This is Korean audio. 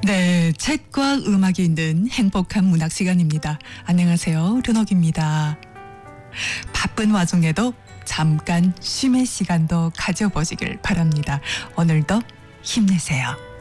네, 책과 음악이 있는 행복한 문학 시간입니다. 안녕하세요, 르녹입니다. 바쁜 와중에도 잠깐 쉼의 시간도 가져보시길 바랍니다. 오늘도 힘내세요.